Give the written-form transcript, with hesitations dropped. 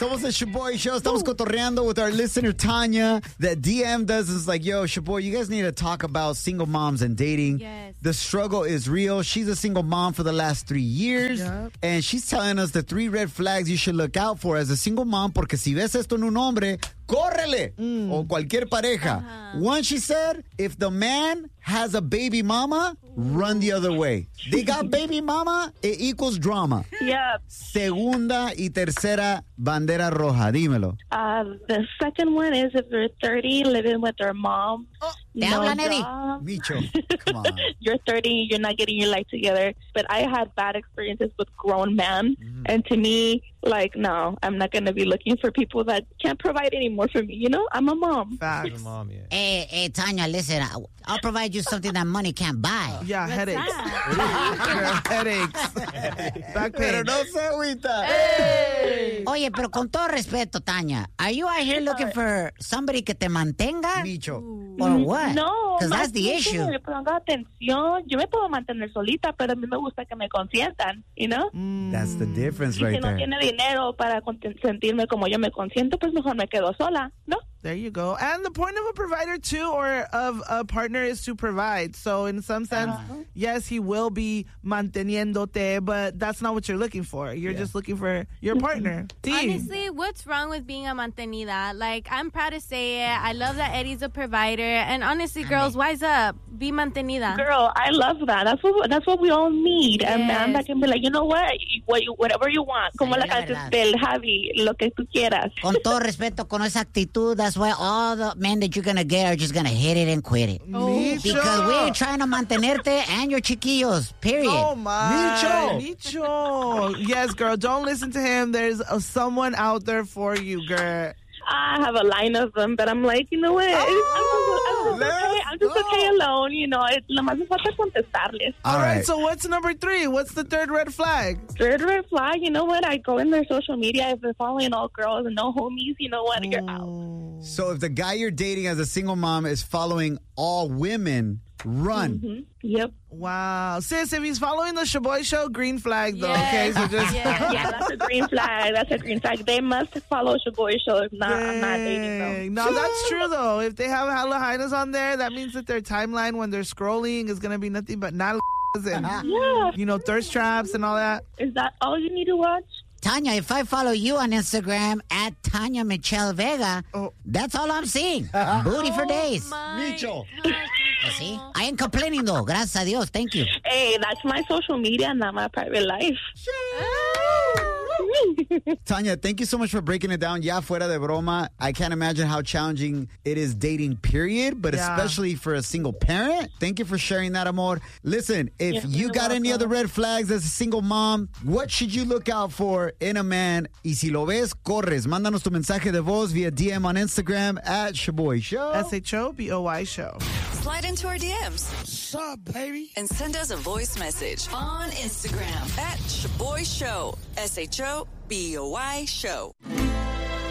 Somos el Shaboy Show. Estamos cotorreando with our listener, Tanya, that DM'd us. Is like, yo, Shaboy, you guys need to talk about single moms and dating. Yes. The struggle is real. She's a single mom for the last 3 years. Yep. And she's telling us the 3 red flags you should look out for as a single mom, porque si ves esto en un hombre, córrele. O cualquier pareja. One, she said, if the man has a baby mama, run the other way. They got baby mama, it equals drama. Yep. Segunda y tercera bandera roja. Dímelo. The second one is if you're 30, living with your mom. Te hablan, Eddie. job. Micho, come on. You're 30, you're not getting your life together. But I had bad experiences with grown men. And to me, like, no, I'm not going to be looking for people that can't provide anymore for me. You know, I'm a mom. Facts. Mom, yeah. Hey, Tanya, listen, I'll provide you something that money can't buy. Yeah, headaches. Girl, headaches. Back Pero pain. no se agüita. Oye, pero con todo respeto, Tanya, are you out here looking for somebody que te mantenga? Micho. Or what? No, Because that's más the bien que issue. me ponga atención. Yo me puedo mantener solita, pero a mí me gusta que me consientan, you know? That's the difference Y right si no there. tiene dinero para sentirme como yo me consiento, pues mejor me quedo sola, ¿no? There you go. And the point of a provider, too, or of a partner is to provide. So in some sense, yes, he will be manteniéndote, but that's not what you're looking for. You're just looking for your partner. T. Honestly, what's wrong with being a mantenida? Like, I'm proud to say it. I love that Eddie's a provider. And honestly, girls, wise up. Be mantenida. Girl, I love that. That's what we all need. A man that can be like, you know what? Whatever you want. Como la la canción verdad. del Javi, lo que tú quieras. Con todo respeto, con esa actitud, that's why all the men that you're going to get are just going to hit it and quit it. Micho. Because we ain't trying to mantenerte and your chiquillos, period. Oh, my. Micho. Micho. Yes, girl, don't listen to him. There's someone out there for you, girl. I have a line of them, but I'm like, you know what? I'm just okay alone, you know. Nomás me falta contestarles. All right. So what's number 3? What's the third red flag? Third red flag, you know what? I go in their social media. If they're following all girls and no homies, you know what? You're out. So if the guy you're dating as a single mom is following all women, run. Yep. Wow. Sis, if he's following the Shaboy Show, green flag, though. Yes. Okay, so just... Yeah, that's a green flag. That's a green flag. They must follow Shaboy Show. If not, I'm not dating them. Dang. No, that's true, though. If they have hella hyenas on there, that means that their timeline when they're scrolling is going to be nothing but not and, Yeah. you know, thirst traps and all that. Is that all you need to watch? Tanya, if I follow you on Instagram at Tanya Michelle Vega, that's all I'm seeing. Booty for days. Micho. You see? I ain't complaining, though. Gracias a Dios. Thank you. Hey, that's my social media, not my private life. Tanya, thank you so much for breaking it down. Ya fuera de broma, I can't imagine how challenging it is dating, period, but Yeah. especially for a single parent. Thank you for sharing that, amor. Listen, if Yeah, you you're got any other welcome. red flags as a single mom, what should you look out for in a man? Y si lo ves, corres. Mándanos tu mensaje de voz via DM on Instagram at Shaboy Show. SHOBOY Show. Slide into our DMs. What's up, baby? And send us a voice message on Instagram at Shaboy Show. SHOBOY Show.